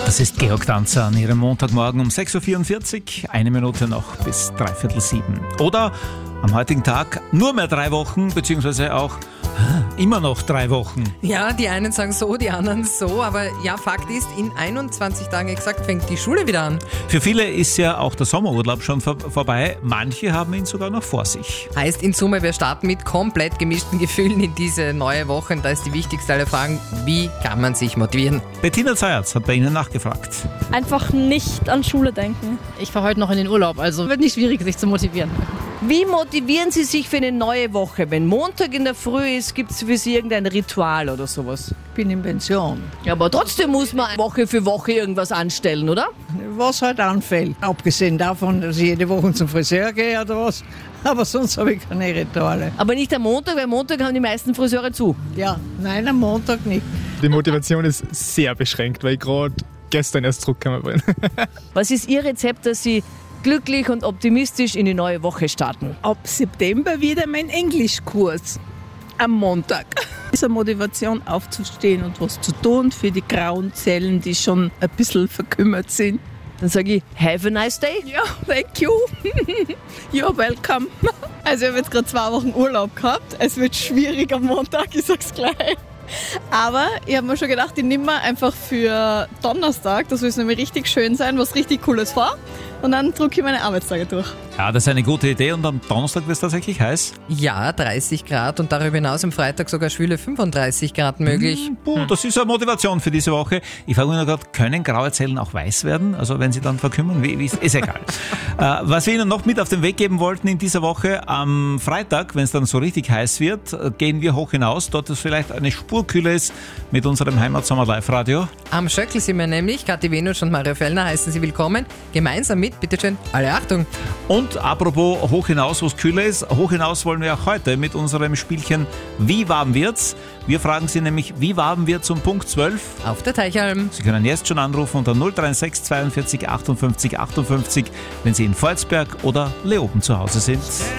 Das ist Georg Danzer an Ihrem Montagmorgen um 6.44 Uhr, 1 Minute noch bis 6:45. Oder am heutigen Tag nur mehr 3 Wochen, beziehungsweise auch immer noch 3 Wochen. Ja, die einen sagen so, die anderen so, aber ja, Fakt ist, in 21 Tagen exakt fängt die Schule wieder an. Für viele ist ja auch der Sommerurlaub schon vorbei, manche haben ihn sogar noch vor sich. Heißt in Summe, wir starten mit komplett gemischten Gefühlen in diese neue Woche und da ist die wichtigste aller Fragen, wie kann man sich motivieren? Bettina Zayatz hat bei Ihnen nachgefragt. Einfach nicht an Schule denken. Ich fahre heute noch in den Urlaub, also wird nicht schwierig, sich zu motivieren. Wie motivieren Sie sich für eine neue Woche? Wenn Montag in der Früh ist, gibt es für Sie irgendein Ritual oder sowas? Ich bin in Pension. Ja, aber trotzdem muss man Woche für Woche irgendwas anstellen, oder? Was halt anfällt. Abgesehen davon, dass ich jede Woche zum Friseur gehe oder was. Aber sonst habe ich keine Rituale. Aber nicht am Montag, weil Montag haben die meisten Friseure zu. Ja, nein, am Montag nicht. Die Motivation ist sehr beschränkt, weil ich gerade gestern erst zurückgekommen bin. Was ist Ihr Rezept, dass Sie glücklich und optimistisch in die neue Woche starten? Ab September wieder mein Englischkurs am Montag. Diese Motivation aufzustehen und was zu tun für die grauen Zellen, die schon ein bisschen verkümmert sind. Dann sage ich, have a nice day. Ja, thank you. You're welcome. Also ich habe jetzt gerade 2 Wochen Urlaub gehabt. Es wird schwierig am Montag, ich sag's gleich. Aber ich habe mir schon gedacht, ich nehme mir einfach für Donnerstag, das soll nämlich richtig schön sein, was richtig Cooles vor. Und dann drücke ich meine Arbeitstage durch. Ja, das ist eine gute Idee und am Donnerstag wird es tatsächlich heiß. Ja, 30 Grad und darüber hinaus am Freitag sogar schwüle 35 Grad möglich. Das ist eine Motivation für diese Woche. Ich frage mich nur gerade, können graue Zellen auch weiß werden? Also wenn sie dann verkümmern? Ist egal. Was wir Ihnen noch mit auf den Weg geben wollten in dieser Woche, am Freitag, wenn es dann so richtig heiß wird, gehen wir hoch hinaus. Dort ist vielleicht eine Spur kühler ist mit unserem Heimatsommer-Live-Radio. Am Schöckl sind wir nämlich, Kathi Venusch und Mario Fellner heißen Sie willkommen. Gemeinsam mit, bitteschön, alle Achtung. Und apropos hoch hinaus, wo es kühler ist, hoch hinaus wollen wir auch heute mit unserem Spielchen Wie warm wird's? Wir fragen Sie nämlich, wie warm wird's um Punkt 12? Auf der Teichalm. Sie können jetzt schon anrufen unter 036 42 58 58, wenn Sie in Volzberg oder Leoben zu Hause sind.